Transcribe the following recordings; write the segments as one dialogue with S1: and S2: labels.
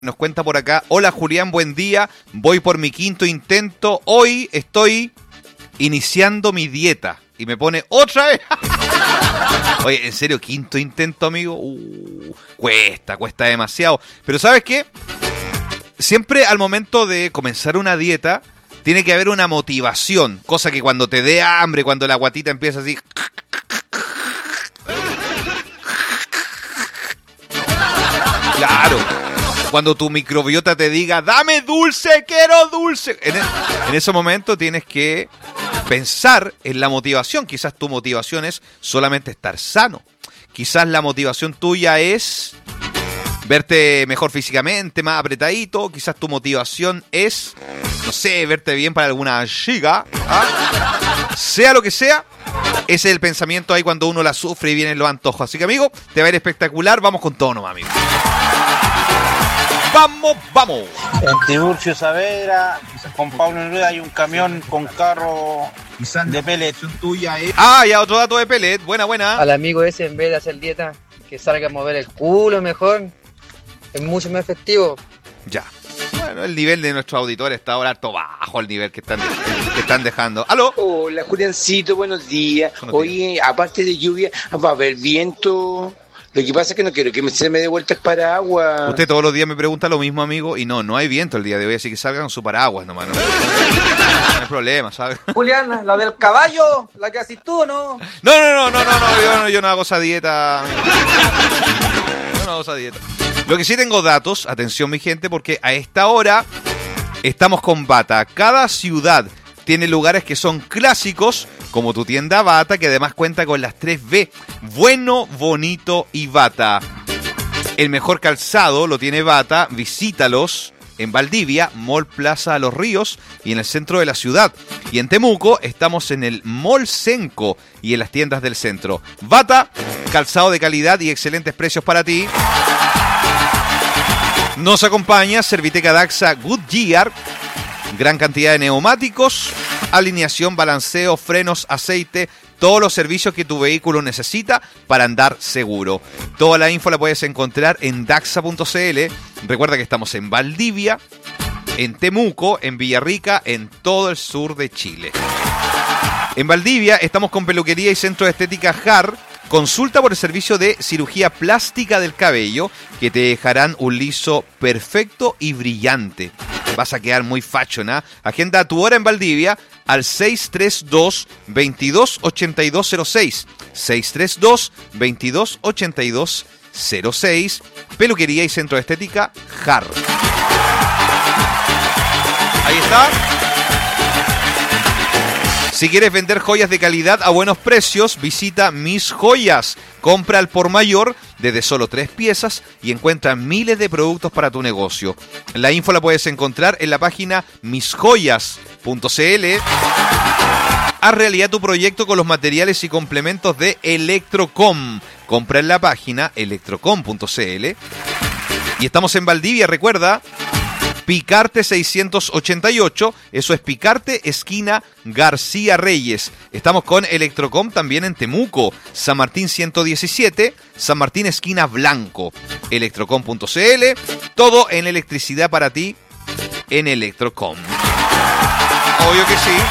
S1: Nos cuenta por acá: hola Julián, buen día, voy por mi quinto intento, hoy estoy iniciando mi dieta. Y me pone otra vez. Oye, ¿en serio? ¿Quinto intento, amigo? Cuesta demasiado. Pero ¿sabes qué? Siempre al momento de comenzar una dieta tiene que haber una motivación. Cosa que cuando te dé hambre, cuando la guatita empieza así... Claro. Cuando tu microbiota te diga, dame dulce, quiero dulce. En ese momento tienes que pensar en la motivación. Quizás tu motivación es solamente estar sano. Quizás la motivación tuya es verte mejor físicamente, más apretadito. Quizás tu motivación es, no sé, verte bien para alguna chica. Sea lo que sea, ese es el pensamiento ahí cuando uno la sufre y vienen los antojos. Así que, amigo, te va a ir espectacular. Vamos con todo nomás, amigo. ¡Vamos!
S2: En Tiburcio Saavedra, con Pablo Neruda, hay un camión con carro de pellet.
S1: Ya otro dato de pellet. Buena.
S3: Al amigo ese, en vez de hacer dieta, que salga a mover el culo mejor. Es mucho más efectivo.
S1: Ya. Bueno, el nivel de nuestros auditores está ahora harto bajo el nivel que están dejando. ¿Aló?
S4: Hola, Juliancito, buenos días. Oye, aparte de lluvia, va a haber viento. Lo que pasa es que no quiero que se me dé vuelta el paraguas.
S1: Usted todos los días me pregunta lo mismo, amigo, y no hay viento el día de hoy, así que salgan con su paraguas nomás. No hay problema, ¿sabes?
S5: Julián, la del caballo, la que haces tú, ¿no?
S1: No, yo no hago esa dieta. Yo no hago esa dieta. Lo que sí tengo datos, atención mi gente, porque a esta hora estamos con Bata. Cada ciudad tiene lugares que son clásicos, como tu tienda Bata, que además cuenta con las 3B, bueno, bonito y Bata. El mejor calzado lo tiene Bata, visítalos en Valdivia, Mall Plaza Los Ríos y en el centro de la ciudad. Y en Temuco estamos en el Mall Senco y en las tiendas del centro. Bata, calzado de calidad y excelentes precios para ti. Nos acompaña Serviteca Daxa Goodyear. Gran cantidad de neumáticos, alineación, balanceo, frenos, aceite, todos los servicios que tu vehículo necesita para andar seguro. Toda la info la puedes encontrar en daxa.cl. Recuerda que estamos en Valdivia, en Temuco, en Villarrica, en todo el sur de Chile. En Valdivia estamos con peluquería y centro de estética JAR. Consulta por el servicio de cirugía plástica del cabello que te dejarán un liso perfecto y brillante. Vas a quedar muy facho, ¿no? Agenda tu hora en Valdivia al 632-228206. 632-228206. Peluquería y centro de estética JAR. Ahí está. Si quieres vender joyas de calidad a buenos precios, visita Mis Joyas. Compra al por mayor desde solo 3 piezas y encuentra miles de productos para tu negocio. La info la puedes encontrar en la página misjoyas.cl. Haz realidad tu proyecto con los materiales y complementos de Electrocom. Compra en la página electrocom.cl. Y estamos en Valdivia, recuerda... Picarte 688, eso es Picarte, esquina García Reyes. Estamos con Electrocom también en Temuco, San Martín 117, San Martín esquina Blanco. Electrocom.cl, todo en electricidad para ti en Electrocom. Obvio que sí.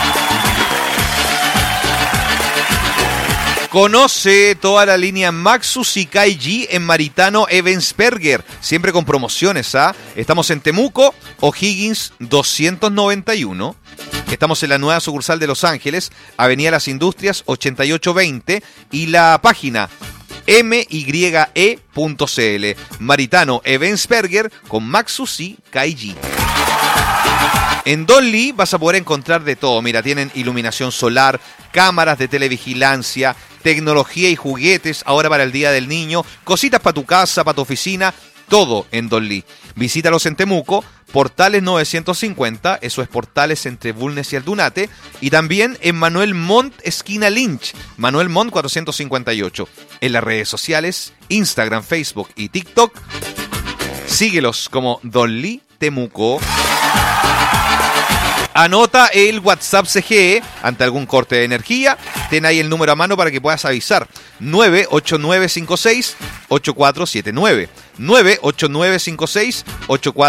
S1: Conoce toda la línea Maxus y KG en Maritano Ebensperger, siempre con promociones, ¿ah? Estamos en Temuco, O'Higgins 291. Estamos en la nueva sucursal de Los Ángeles, Avenida Las Industrias 8820 y la página mye.cl. Maritano Ebensperger con Maxus y KG. En Donly vas a poder encontrar de todo. Mira, tienen iluminación solar, cámaras de televigilancia, tecnología y juguetes ahora para el Día del Niño, cositas para tu casa, para tu oficina, todo en Donly. Visítalos en Temuco, Portales 950, eso es Portales entre Bulnes y Aldunate, y también en Manuel Montt, esquina Lynch, Manuel Montt 458. En las redes sociales, Instagram, Facebook y TikTok, síguelos como Donly Temuco. Anota el WhatsApp CGE ante algún corte de energía. Ten ahí el número a mano para que puedas avisar. 98956-8479. 98956-8479.